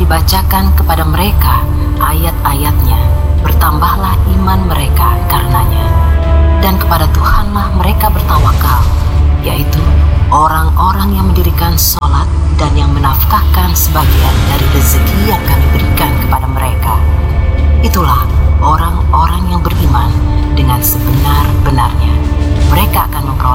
dibacakan kepada mereka ayat-ayatnya, bertambahlah iman mereka karenanya. Dan kepada Tuhanlah mereka bertawakal, yaitu orang-orang yang mendirikan sholat dan yang menafkahkan sebagian dari rezeki yang kami berikan kepada mereka. Itulah orang-orang yang beriman dengan sebenar-benarnya. Mereka akan memperoleh